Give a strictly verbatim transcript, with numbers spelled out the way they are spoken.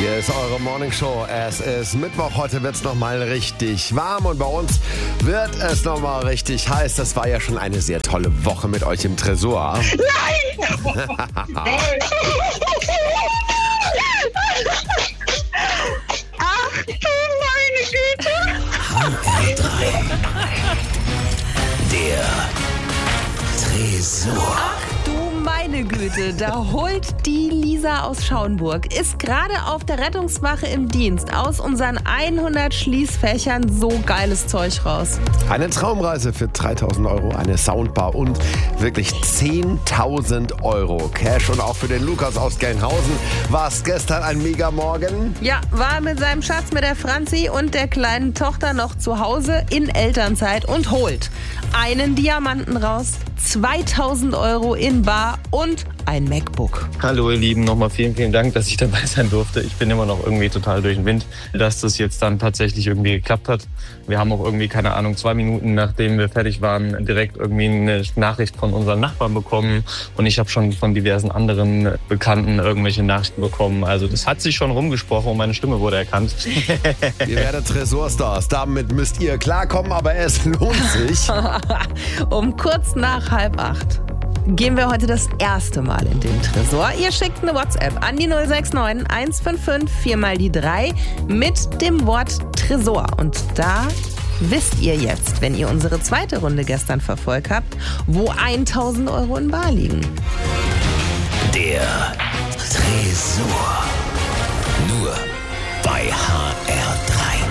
Hier ist eure Morning Show. Es ist Mittwoch, heute wird es nochmal richtig warm und bei uns wird es nochmal richtig heiß. Das war ja schon eine sehr tolle Woche mit euch im Tresor. Nein! Ach du meine Güte! H R drei. Der Tresor. Meine Güte, da holt die Lisa aus Schauenburg, ist gerade auf der Rettungswache im Dienst, aus unseren hundert Schließfächern so geiles Zeug raus. Eine Traumreise für dreitausend Euro, eine Soundbar und wirklich zehntausend Euro Cash. Und auch für den Lukas aus Gelnhausen war es gestern ein Megamorgen. Ja, war mit seinem Schatz, mit der Franzi und der kleinen Tochter noch zu Hause in Elternzeit und holt einen Diamanten raus, zweitausend Euro in bar und ein MacBook. Hallo ihr Lieben, nochmal vielen, vielen Dank, dass ich dabei sein durfte. Ich bin immer noch irgendwie total durch den Wind, dass das jetzt dann tatsächlich irgendwie geklappt hat. Wir haben auch irgendwie, keine Ahnung, zwei Minuten nachdem wir fertig waren, direkt irgendwie eine Nachricht von unseren Nachbarn bekommen. Und ich habe schon von diversen anderen Bekannten irgendwelche Nachrichten bekommen. Also das hat sich schon rumgesprochen und meine Stimme wurde erkannt. Ihr werdet Tresorstars, damit müsst ihr klarkommen, aber es lohnt sich. Um kurz nach halb acht gehen wir heute das erste Mal in den Tresor. Ihr schickt eine WhatsApp an die null sechs neun eins fünf fünf vier mal die drei mit dem Wort Tresor. Und da wisst ihr jetzt, wenn ihr unsere zweite Runde gestern verfolgt habt, wo tausend Euro in bar liegen. Der Tresor. Nur bei H R drei.